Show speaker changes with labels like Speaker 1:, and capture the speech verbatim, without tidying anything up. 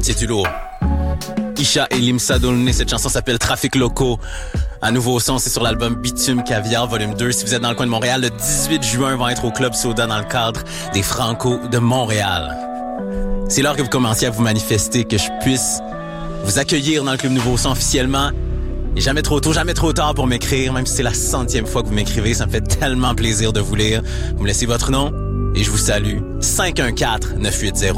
Speaker 1: moitié du lourd. Isha et Limsa Dolné, cette chanson s'appelle Trafic Locaux. Un nouveau son, c'est sur l'album Bitume Caviar Volume deux. Si vous êtes dans le coin de Montréal, le dix-huit juin, va être au Club Soda dans le cadre des Franco de Montréal. C'est l'heure que vous commenciez à vous manifester, que je puisse vous accueillir dans le Club Nouveau Son officiellement. Et jamais trop tôt, jamais trop tard pour m'écrire, même si c'est la centième fois que vous m'écrivez, ça me fait tellement plaisir de vous lire. Vous me laissez votre nom et je vous salue. cinq un quatre neuf huit zéro